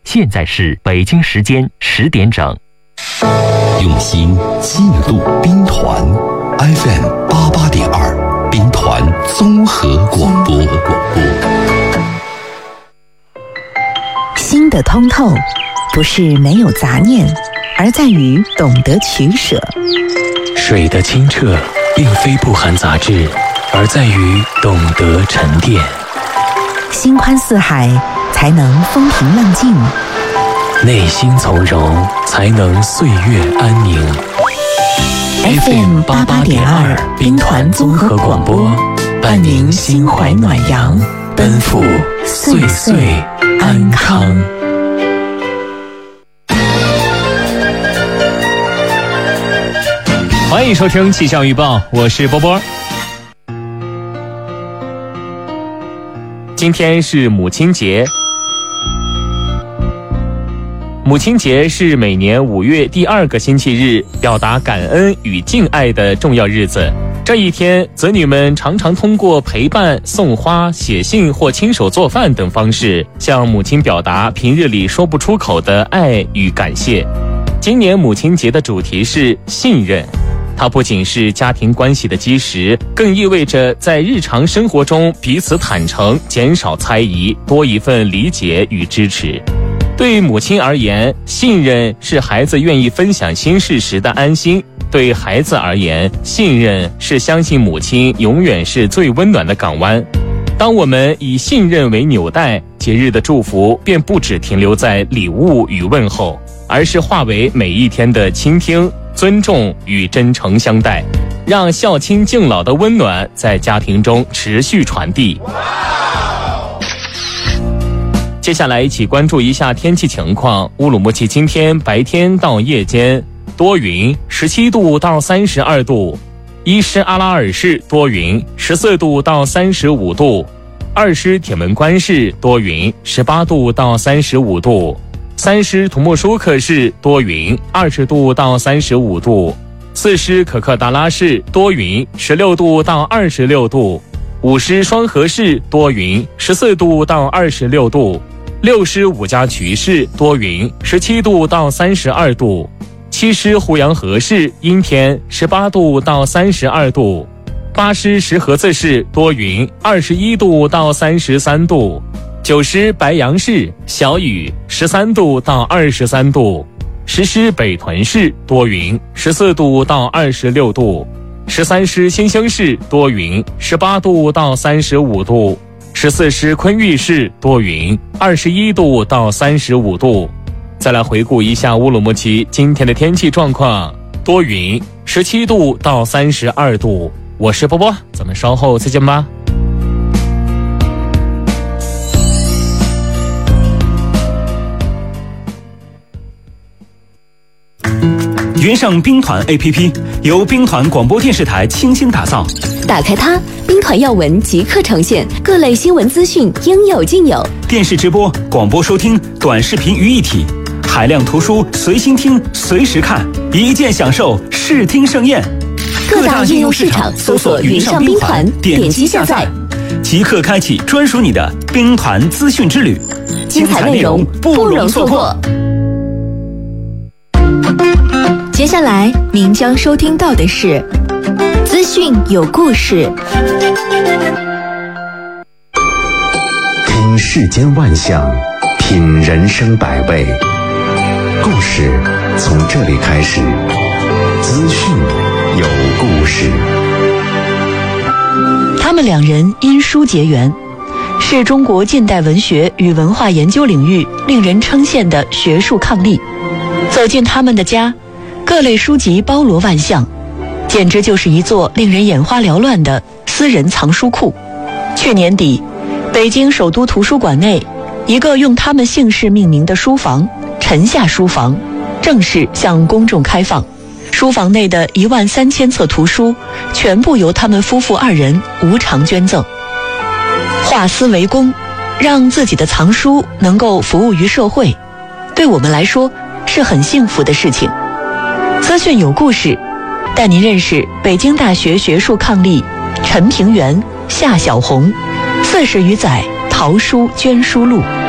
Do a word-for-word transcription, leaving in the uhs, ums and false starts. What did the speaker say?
现在是北京时间十点整。 用心记录兵团 F M 八八点二，兵团综合广播。 心的通透，不是没有杂念，而在于懂得取舍。 水的清澈，并非不含杂质，而在于懂得沉淀。 心宽似海，才能风平浪静； 内心从容，才能岁月安宁。 F M 八八点二，兵团综合广播，伴您心怀暖阳，奔赴岁岁安康。 欢迎收听气象预报，我是波波。今天是母亲节。母亲节是每年五月第二个星期日，表达感恩与敬爱的重要日子。这一天，子女们常常通过陪伴、送花、写信或亲手做饭等方式，向母亲表达平日里说不出口的爱与感谢。今年母亲节的主题是信任。它不仅是家庭关系的基石，更意味着在日常生活中彼此坦诚，减少猜疑，多一份理解与支持。对母亲而言，信任是孩子愿意分享心事时的安心；对孩子而言，信任是相信母亲永远是最温暖的港湾。当我们以信任为纽带，节日的祝福便不只停留在礼物与问候，而是化为每一天的倾听、尊重与真诚相待，让孝亲敬老的温暖在家庭中持续传递。接下来一起关注一下天气情况。乌鲁木齐今天白天到夜间多云，十七度到三十二度；伊施阿拉尔市多云，十四度到三十五度；二施铁门关市多云，十八度到三十五度；三施土木舒克市多云，二十度到三十五度；四施可克达拉市多云，十六度到二十六度；五施双河市多云，十四度到二十六度；六施五家渠市多云，十七度到三十二度；七施胡杨河市阴天，十八度到三十二度；八施石河子市多云，二十一度到三十三度；九施白杨市小雨，十三度到二十三度；十施北屯市多云，十四度到二十六度；十三施新兴市多云，十八度到三十五度；十四施昆玉市多云，二十一度到三十五度。再来回顾一下乌鲁木齐今天的天气状况，多云，十七度到三十二度。我是波波，咱们稍后再见吧。 云上兵团 A P P 由兵团广播电视台倾心打造， 打开它，兵团要闻即刻呈现，各类新闻资讯应有尽有， 电视直播、广播收听、短视频于一体，海量图书随心听随时看，一键享受视听盛宴。 各大应用市场搜索云上兵团，点击下载， 即刻开启专属你的兵团资讯之旅， 精彩内容不容错过。接下来您将收听到的是资讯有故事。 听世间万象，品人生百味，故事从这里开始。资讯有故事。 他们两人因书结缘，是中国近代文学与文化研究领域令人称羡的学术伉俪。走进他们的家，各类书籍包罗万象，简直就是一座令人眼花缭乱的私人藏书库。去年底，北京首都图书馆内，一个用他们姓氏命名的书房——陈夏书房，正式向公众开放。书房内的一万三千册图书，全部由他们夫妇二人无偿捐赠。化私为公，让自己的藏书能够服务于社会，对我们来说是很幸福的事情。资讯有故事，带您认识北京大学学术伉俪陈平原、夏小红，四十余载淘书捐书录。